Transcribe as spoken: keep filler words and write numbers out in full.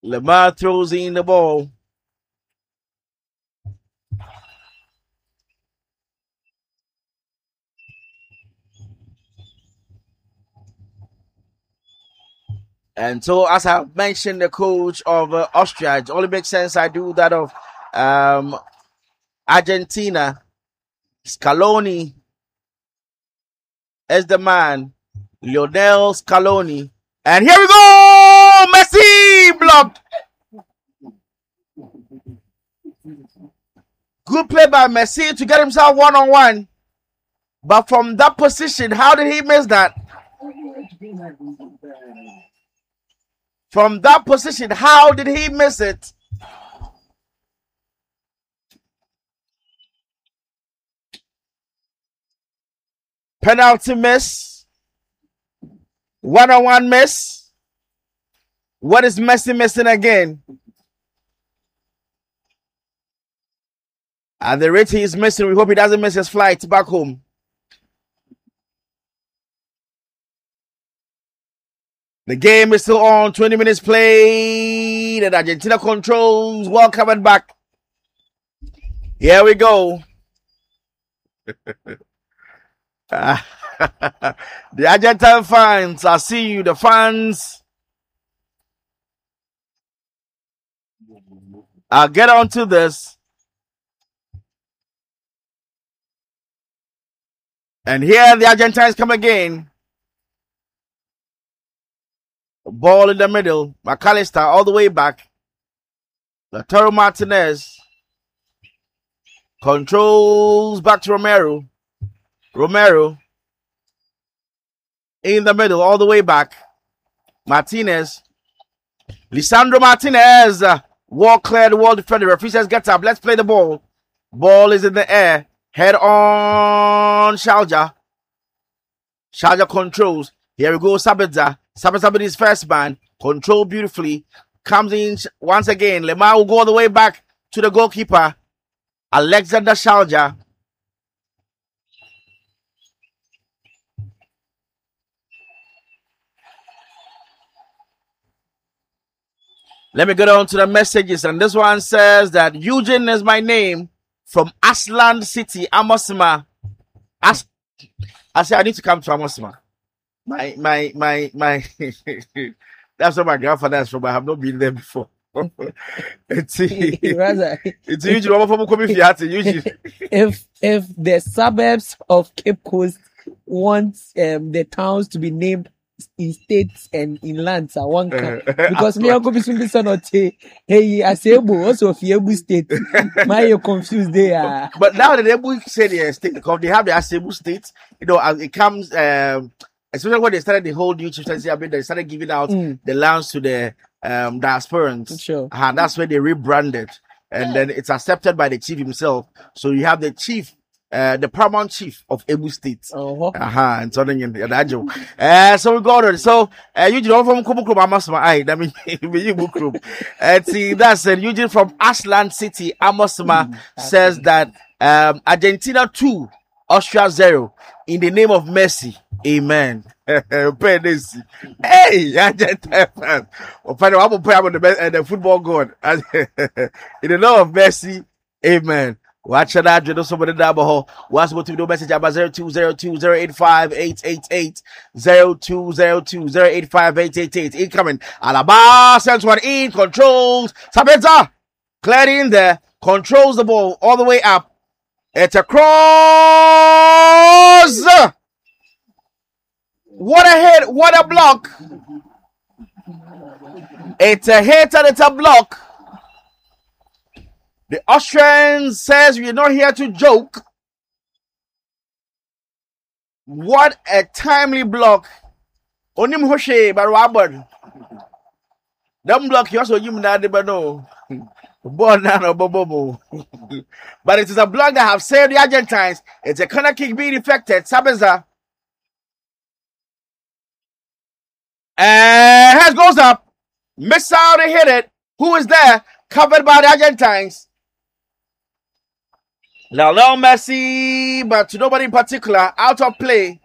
Lemar throws in the ball. And so, as I mentioned, the coach of uh, Austria, it only makes sense I do that of um, Argentina. Scaloni is the man. Lionel Scaloni. And here we go! Messi blocked. Good play by Messi to get himself one-on-one. But from that position, how did he miss that? From that position, how did he miss it? Penalty miss. One-on-one miss. What is Messi missing again? At the rate he is missing, we hope he doesn't miss his flight back home. The game is still on. twenty minutes played. And Argentina controls. Well covered back. Here we go. The Argentine fans, I see you. The fans. I'll get on to this. And here the Argentines come again. Ball in the middle. McAllister all the way back. Lautaro Martinez controls back to Romero. Romero in the middle all the way back. Martinez. Lisandro Martinez. Uh, wall cleared, wall defender. Referee says get up. Let's play the ball. Ball is in the air. Head on Shalja. Shalja controls. Here we go, Sabitzer. Sabitzer with his first man. Control beautifully. Comes in once again. Lemar will go all the way back to the goalkeeper. Alexander Shalja. Let me get on to the messages. And this one says that Eugene is my name from Ashland City, Amosima. As I say, I need to come to Amosima. My, my, my, my. That's where my grandfather is from. I have not been there before. It's it's usually if if the suburbs of Cape Coast want um, the towns to be named in states and in lands, I want because me uncle be son or hey Asebo also of Yebu state. My you confused there. But now the Yebu say the state because they have the Asebu state, you know, and it comes um especially when they started the whole new chieftaincy, I mean, they started giving out mm. the lands to the um diasporans. Sure. And that's when they rebranded. And yeah. then it's accepted by the chief himself. So you have the chief, uh, the paramount chief of Ebu State. Uh-huh. Uh-huh. And so then you uh, so we got it. So uh Eugene from Kubu Club, I must my that means you book group. And see that's it. Eugene from Ashland City, Amosima mm, says that um Argentina two, Austria zero. In the name of Messi. Amen. Hey, Argentina fans. I'm going to pray about the, uh, the football god. In the name of Messi. Amen. Watch that address. Don't somebody down below. What's what to do? Message about zero two zero two zero eight five eight eight eight zero two zero two zero eight five eight eight eight. Incoming. Alaba sends one in. Controls. Sabitzer. Cleared in there. Controls the ball all the way up. It's a cross. What a hit. What a block. It's a hit and it's a block. The Austrian says we're not here to joke. What a timely block. Onim Hoshe Barwabad. Them block you also you but no. But it is a block that have saved the Argentines. It's a corner kick being effected. Sabitzer. And head goes up. Miss out and hit it. Who is there? Covered by the Argentines. Lionel Messi, but to nobody in particular. Out of play.